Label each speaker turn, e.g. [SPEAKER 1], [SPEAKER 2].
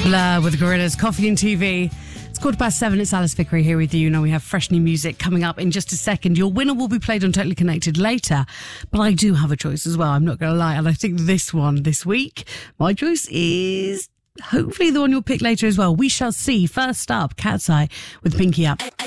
[SPEAKER 1] Blur with Gorillaz, Coffee and TV. It's 7:15. It's Alice Vickery here with you. Now we have fresh new music coming up in just a second. Your winner will be played on Totally Connected later, but I do have a choice as well. I'm not going to lie, and I think this one this week, my choice is hopefully the one you'll pick later as well. We shall see. First up, Cat's Eye with Pinky Up.